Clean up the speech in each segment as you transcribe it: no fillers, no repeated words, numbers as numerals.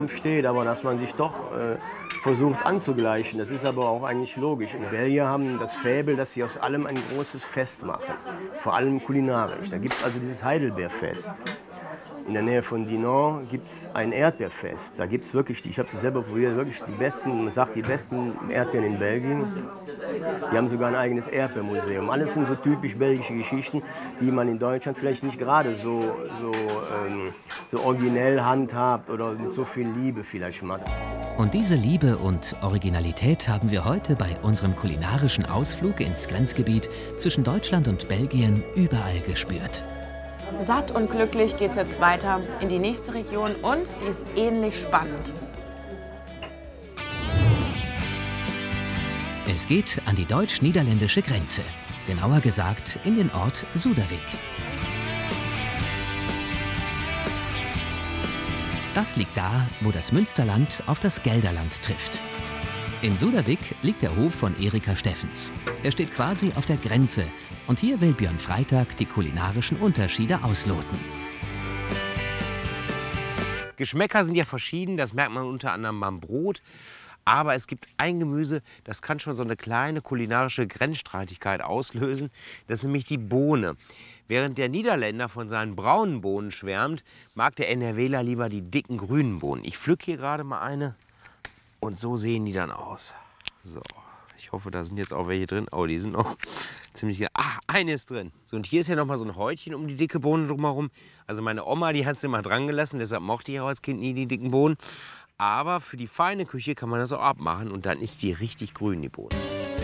steht, aber dass man sich doch versucht anzugleichen. Das ist aber auch eigentlich logisch. Die Belgier haben das Faible, dass sie aus allem ein großes Fest machen, vor allem kulinarisch. Da gibt es also dieses Heidelbeerfest. In der Nähe von Dinant gibt es ein Erdbeerfest. Da gibt es wirklich, ich habe es selber probiert, wirklich die besten, man sagt die besten Erdbeeren in Belgien. Die haben sogar ein eigenes Erdbeermuseum. Alles sind so typisch belgische Geschichten, die man in Deutschland vielleicht nicht gerade so originell handhabt oder mit so viel Liebe vielleicht macht. Und diese Liebe und Originalität haben wir heute bei unserem kulinarischen Ausflug ins Grenzgebiet zwischen Deutschland und Belgien überall gespürt. Satt und glücklich geht's jetzt weiter in die nächste Region und die ist ähnlich spannend. Es geht an die deutsch-niederländische Grenze, genauer gesagt in den Ort Suderwick. Das liegt da, wo das Münsterland auf das Gelderland trifft. In Suderwick liegt der Hof von Erika Steffens. Er steht quasi auf der Grenze und hier will Björn Freitag die kulinarischen Unterschiede ausloten. Geschmäcker sind ja verschieden, das merkt man unter anderem beim Brot. Aber es gibt ein Gemüse, das kann schon so eine kleine kulinarische Grenzstreitigkeit auslösen. Das ist nämlich die Bohne. Während der Niederländer von seinen braunen Bohnen schwärmt, mag der NRWler lieber die dicken grünen Bohnen. Ich pflücke hier gerade mal eine und so sehen die dann aus. So, ich hoffe, da sind jetzt auch welche drin. Oh, die sind noch ziemlich... Ah, eine ist drin. So, und hier ist ja noch mal so ein Häutchen um die dicke Bohne drumherum. Also meine Oma, die hat es immer dran gelassen, deshalb mochte ich auch als Kind nie die dicken Bohnen. Aber für die feine Küche kann man das auch abmachen und dann ist die richtig grün, die Bohne.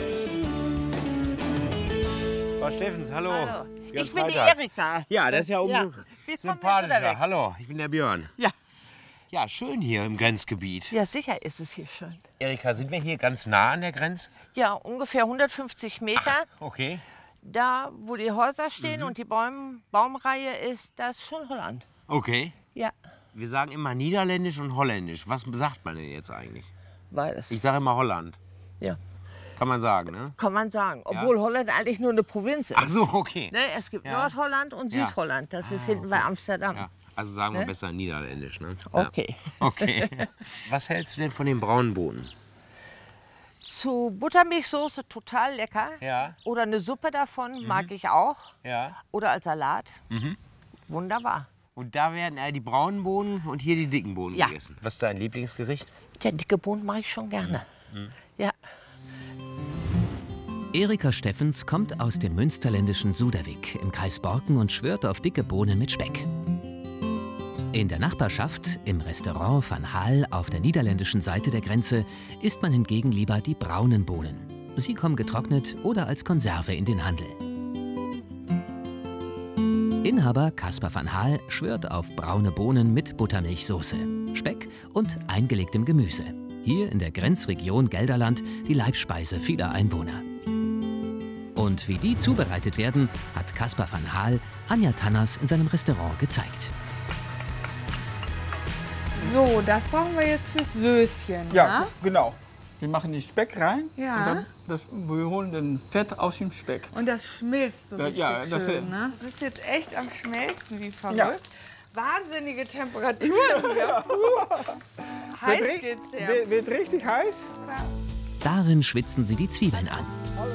Frau Steffens, hallo. Hallo. Björn Ich bin die Freitag. Erika. Ja, das ist ja umso sympathischer. Hallo. Hallo, ich bin der Björn. Ja. Ja, schön hier im Grenzgebiet. Ja, sicher ist es hier schön. Erika, sind wir hier ganz nah an der Grenze? Ja, ungefähr 150 Meter. Okay. Da, wo die Häuser stehen und die Baumreihe ist, das ist schon Holland. Okay. Ja, Wir sagen immer Niederländisch und Holländisch. Was sagt man denn jetzt eigentlich? beides. Ich sage immer Holland. Ja, Kann man sagen, ne? kann man sagen. Obwohl Holland eigentlich nur eine Provinz ist. Ach so, okay. Ne, es gibt Ja. Nordholland und Ja. Südholland. Das ist hinten bei Amsterdam. Ja. Also sagen wir Ne? besser Niederländisch, ne? Okay. Ja. Okay. Was hältst du denn von den braunen Bohnen? Zu Buttermilchsoße total lecker. Ja. Oder eine Suppe davon mag ich auch. Ja. Oder als Salat. Wunderbar. Und da werden die braunen Bohnen und hier die dicken Bohnen Ja. gegessen. Was ist dein Lieblingsgericht? Ja, dicke Bohnen mache ich schon gerne. Ja. Erika Steffens kommt aus dem münsterländischen Suderwick im Kreis Borken und schwört auf dicke Bohnen mit Speck. In der Nachbarschaft, im Restaurant Van Haal auf der niederländischen Seite der Grenze, isst man hingegen lieber die braunen Bohnen. Sie kommen getrocknet oder als Konserve in den Handel. Inhaber Caspar van Haal schwört auf braune Bohnen mit Buttermilchsoße, Speck und eingelegtem Gemüse. Hier in der Grenzregion Gelderland die Leibspeise vieler Einwohner. Und wie die zubereitet werden, hat Caspar van Haal Anja Tanners in seinem Restaurant gezeigt. So, das brauchen wir jetzt fürs Söschen. Ja, ne? genau. Wir machen den Speck rein Ja. und dann wir holen den Fett aus dem Speck. Und das schmilzt so richtig ja, das schön. ist- Ne? Das ist jetzt echt am Schmelzen, wie verrückt. Ja. Wahnsinnige Temperaturen hier. Heiß Wird ri- geht's her. Wird richtig heiß. Darin schwitzen sie die Zwiebeln an.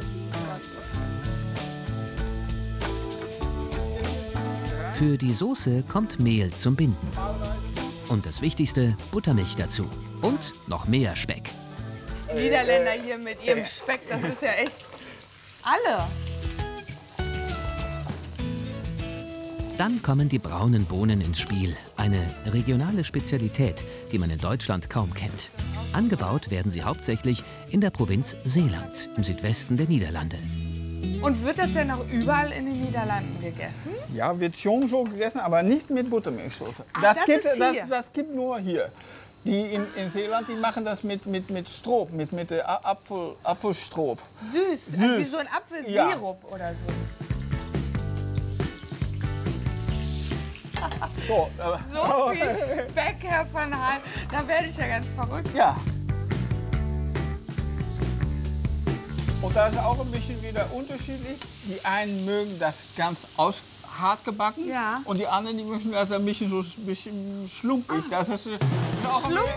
Für die Soße kommt Mehl zum Binden. Und das Wichtigste, Buttermilch dazu. Und noch mehr Speck. Niederländer hier mit ihrem Speck, das ist ja echt alle. Dann kommen die braunen Bohnen ins Spiel. Eine regionale Spezialität, die man in Deutschland kaum kennt. Angebaut werden sie hauptsächlich in der Provinz Zeeland, im Südwesten der Niederlande. Und wird das denn auch überall in den Niederlanden gegessen? Ja, wird schon so gegessen, aber nicht mit Buttermilchsoße. Das ist hier. Das gibt nur hier. Die in Zeeland, die machen das mit Stroop, mit Apfelstroop. Süß, Süß. wie so ein Apfelsirup oder so. So, So viel Speck, Herr van Haal, da werde ich ja ganz verrückt. ja. Und da ist auch ein bisschen wieder unterschiedlich. Die einen mögen das ganz hart gebacken Ja. und die anderen die möchten das ein bisschen so ein bisschen schlumpig. Das ist auch Schlumpig?